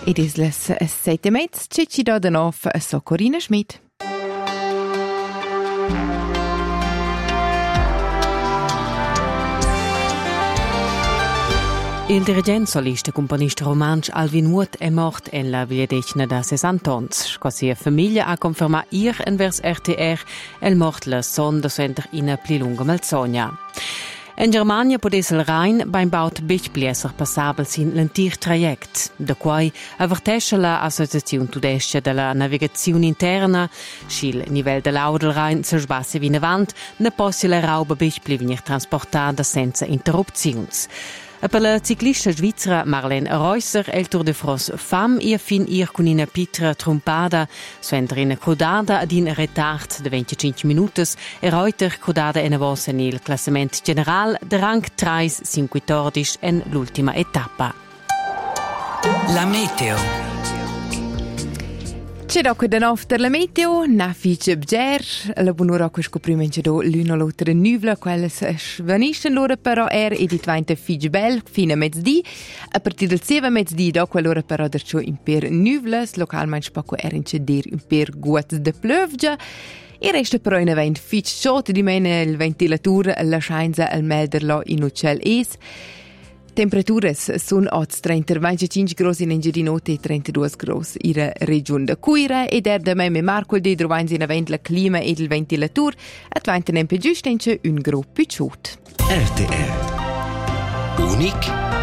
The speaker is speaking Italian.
Ed es las 7:30, ci da denov so Corina Schmidt. Il dirigent solista componista romansch Alvin Muth è mort en la vigliadecina da 60 ans. Così a famiglia ha confermat envers RTR el mort la son da suenter ina pli lunga malsogna. In Germania podes il Rhein beim baut bichbliesser passabel sin l'antir traject, da quai avvertesce la Associazione Tudescia della Navigazione Interna, schil nivell de l'au del Rhein se sbasse vin avant, ne possi la rauba bichbli venir transportada senza interrupzions. E per la ciclista svizzera Marlene Reusser è il Tour de France Femme e fin con una pitra trompada, suenter in codada ad in retard de 25 minutos e reuter codada en avos en il classement general de rang 3-5-14 en l'ultima etappa. La meteo. C'è dopo da nuovo per la meteo, na fice bger, la buon'ora che scoprimente do l'una l'altra nuvla, quelle svaniscono l'ora però e diventa fice bel fino a mezzodì. A partire del 7 mezzodì da quell'ora però c'è un per nuvlas, localmente poco erince dir un per guat de plövgia. E resta però in event fice short di mene il ventilatur la scienza al melderlo in uccel es. Temperaturas sono 25 gradi in Engiadinote e 32 gradi in regione da Cuira ed da me Marco di Drovanzi in avent la clima e il ventilatur at 20 nempe giustamente un grado più ciut. RTR. Unic